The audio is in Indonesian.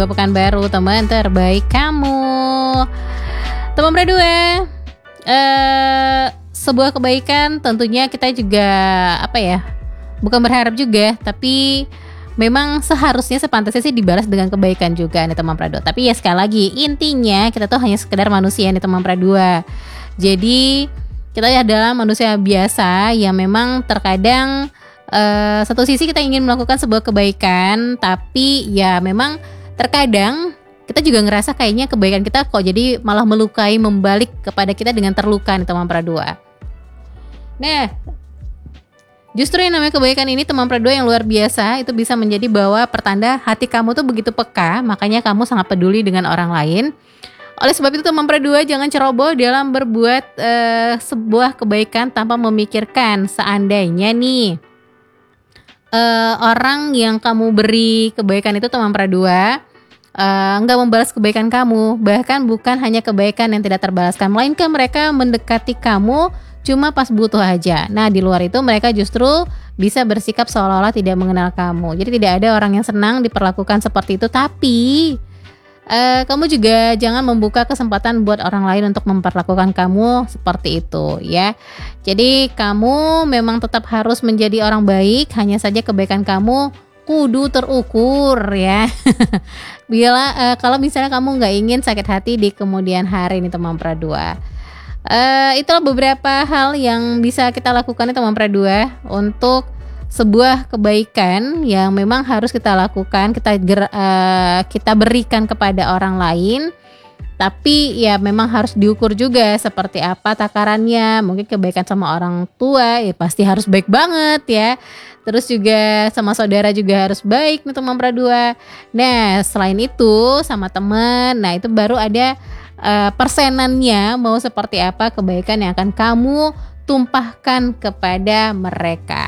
Pekanbaru, teman terbaik kamu. Teman berdua, sebuah kebaikan tentunya kita juga bukan berharap juga, tapi memang seharusnya sepantasnya sih dibalas dengan kebaikan juga nih teman Pradua. Tapi ya sekali lagi, intinya kita tuh hanya sekedar manusia nih teman Pradua. Jadi kita adalah manusia biasa yang memang terkadang satu sisi kita ingin melakukan sebuah kebaikan, tapi ya memang terkadang kita juga ngerasa kayaknya kebaikan kita kok jadi malah melukai, membalik kepada kita dengan terluka nih teman Pradua. Nah, justru yang namanya kebaikan ini teman Pradua yang luar biasa, itu bisa menjadi bahwa pertanda hati kamu tuh begitu peka, makanya kamu sangat peduli dengan orang lain. Oleh sebab itu teman Pradua jangan ceroboh dalam berbuat sebuah kebaikan tanpa memikirkan seandainya nih orang yang kamu beri kebaikan itu teman Pradua enggak membalas kebaikan kamu, bahkan bukan hanya kebaikan yang tidak terbalaskan, melainkan mereka mendekati kamu cuma pas butuh aja. Nah, di luar itu mereka justru bisa bersikap seolah-olah tidak mengenal kamu. Jadi tidak ada orang yang senang diperlakukan seperti itu. Tapi kamu juga jangan membuka kesempatan buat orang lain untuk memperlakukan kamu seperti itu ya. Jadi kamu memang tetap harus menjadi orang baik, hanya saja kebaikan kamu kudu terukur ya. Bila kalau misalnya kamu nggak ingin sakit hati di kemudian hari ini teman Pradua. Itulah beberapa hal yang bisa kita lakukan nih teman Pradua untuk sebuah kebaikan yang memang harus kita lakukan, kita berikan kepada orang lain. Tapi ya memang harus diukur juga seperti apa takarannya. Mungkin kebaikan sama orang tua ya pasti harus baik banget ya. Terus juga sama saudara juga harus baik nih teman Pradua. Nah selain itu sama teman, nah itu baru ada persenannya mau seperti apa kebaikan yang akan kamu tumpahkan kepada mereka.